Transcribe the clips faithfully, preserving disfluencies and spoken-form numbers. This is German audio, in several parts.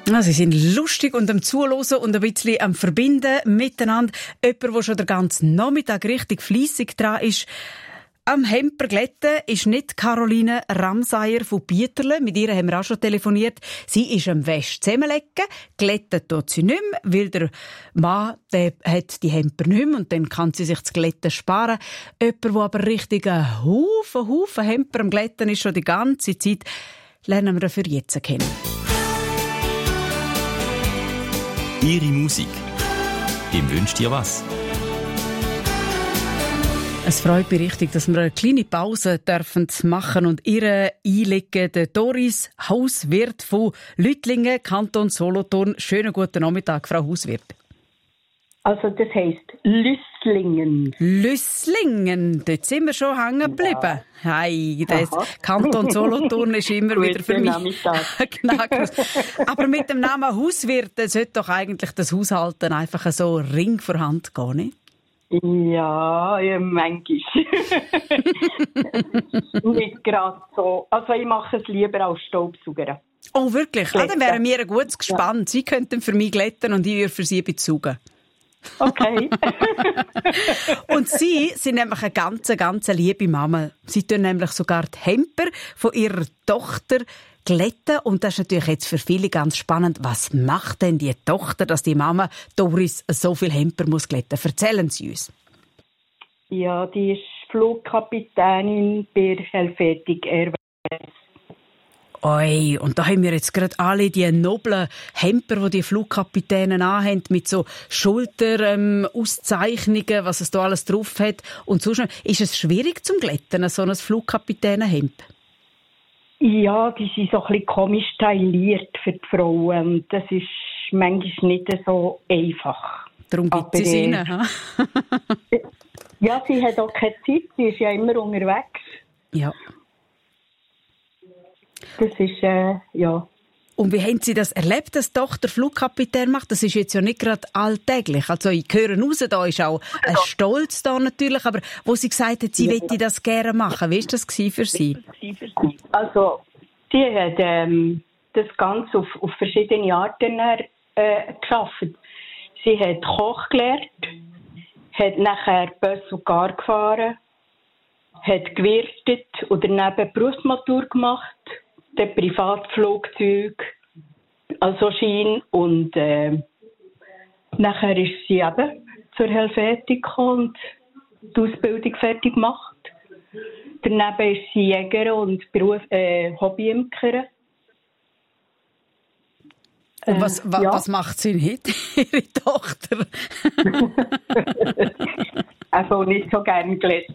Ja, sie sind lustig und am Zuhören und ein bisschen am Verbinden miteinander. Jemand, der schon den ganzen Nachmittag richtig fleissig dran ist. Am Hemper glätten ist nicht Caroline Ramsayer von Bieterle. Mit ihr haben wir auch schon telefoniert. Sie ist am Wäsch zusammenlegen. Glätten tut sie nicht mehr, weil der Mann, der hat die Hemper nicht mehr und dann kann sie sich das Glätten sparen. Jemand, der aber richtig ein Haufen, Haufen Hemper am Glätten ist schon die ganze Zeit, lernen wir dafür jetzt kennen. Ihre Musik. Wem wünscht ihr was? Es freut mich richtig, dass wir eine kleine Pause dürfen machen und ihre einlegen. Der Doris Hauswirt von Lüttlingen, Kanton Solothurn. Schönen guten Nachmittag, Frau Hauswirt. Also das heisst Lüsslingen. Lüsslingen, dort sind wir schon hängen geblieben. Ja. Hey, der Kanton Solothurn ist immer wieder für mich knacklos. Aber mit dem Namen Hauswirt sollte doch eigentlich das Haushalten einfach so Ring vor Hand gehen, nicht? Ja, ja, manchmal. Nicht gerade so. Also ich mache es lieber als Staubsauger. Oh, wirklich? Ah, dann wären wir ein gutes Gespann. Ja. Sie könnten für mich glätten und ich würde für Sie bezaugen. Okay. Und Sie sind nämlich eine ganz, ganz liebe Mama. Sie tun nämlich sogar die Hemper von ihrer Tochter glätten. Und das ist natürlich jetzt für viele ganz spannend. Was macht denn die Tochter, dass die Mama Doris so viel Hemper muss glätten? Erzählen Sie uns. Ja, die ist Flugkapitänin bei Helvetic Airways. Oi, und da haben wir jetzt gerade alle die noblen Hemper, die die Flugkapitäne anhaben, mit so Schulterauszeichnungen, ähm, was es da alles drauf hat. Und sonst, ist es schwierig zum Glätten, so ein Flugkapitänenhemd? Ja, die sind so ein bisschen komisch styliert für die Frauen. Das ist manchmal nicht so einfach. Darum gibt sie es ihnen, ha? Ja, sie hat auch keine Zeit, sie ist ja immer unterwegs. Ja. Das ist, äh, ja. Und wie haben Sie das erlebt, dass die Tochter Flugkapitän macht? Das ist jetzt ja nicht gerade alltäglich. Also ich höre raus, da ist auch ein Stolz da natürlich, aber wo sie gesagt hat, sie ja. möchte das gerne machen, wie war das für Sie? Also, sie hat ähm, das Ganze auf, auf verschiedene Arten äh, geschafft. Sie hat Koch gelernt, hat nachher Bus und Gar gefahren, hat gewirtet und daneben Berufsmatur gemacht, dann Privatflugzeug, also Schein, und äh, nachher ist sie eben zur Helvetic gekommen und die Ausbildung fertig gemacht. Daneben ist sie Jäger und Beruf, äh, Hobbyimkerin. Und was, wa, ja. was macht sie heute, Ihre Tochter? Also nicht so gerne glätten.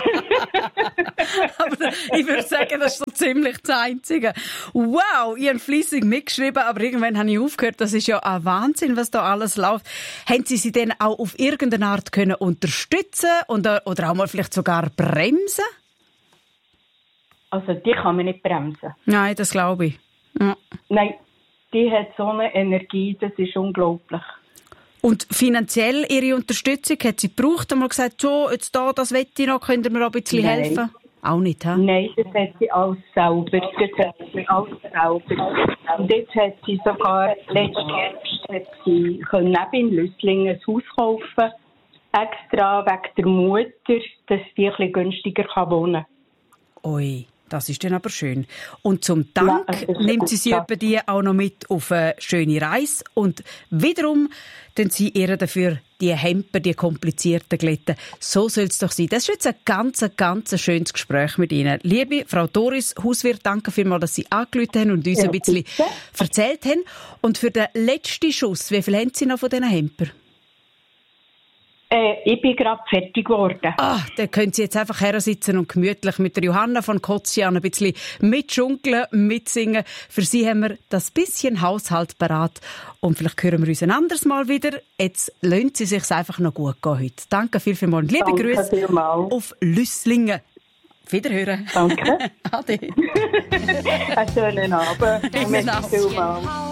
Aber ich würde sagen, das ist so ziemlich das Einzige. Wow, ich habe fleissig mitgeschrieben, aber irgendwann habe ich aufgehört. Das ist ja ein Wahnsinn, was da alles läuft. Haben Sie sie denn auch auf irgendeine Art können unterstützen oder, oder auch mal vielleicht sogar bremsen? Also die kann man nicht bremsen. Nein, das glaube ich. Ja. Nein, die hat so eine Energie, das ist unglaublich. Und finanziell ihre Unterstützung hat sie gebraucht? Haben wir gesagt, so, jetzt da, das wette ich noch, könnt ihr mir auch ein bisschen Nein. helfen? Auch nicht, hä? Nein, das hat sie alles selber. Das hat sie alles selber. Und jetzt hat sie sogar, letzten Herbst, hat sie können neben in Lüsslingen ein Haus kaufen, extra wegen der Mutter, dass sie ein bisschen günstiger wohnen kann. Ui. Das ist dann aber schön. Und zum Dank ja, nimmt sie sie etwa die auch noch mit auf eine schöne Reise. Und wiederum tun sie ihr dafür die Hemper, die komplizierten Glätten. So soll es doch sein. Das ist jetzt ein ganz, ganz schönes Gespräch mit Ihnen. Liebe Frau Doris Hauswirt, danke vielmals, dass Sie angerufen haben und uns ja, ein bisschen bitte. erzählt haben. Und für den letzten Schuss, wie viel haben Sie noch von diesen Hemper? Äh, ich bin gerade fertig geworden. Ah, dann können Sie jetzt einfach hersitzen und gemütlich mit der Johanna von Kotzian ein bisschen mitschunkeln, mitsingen. Für Sie haben wir das bisschen Haushalt parat. Und vielleicht hören wir uns ein anderes Mal wieder. Jetzt lassen Sie sich einfach noch gut gehen heute. Danke viel, viel mal. Liebe Danke Grüße vielmals. Auf Lüsslingen. Auf Wiederhören. Danke. Ade. Einen schönen Abend. Merci vielmals.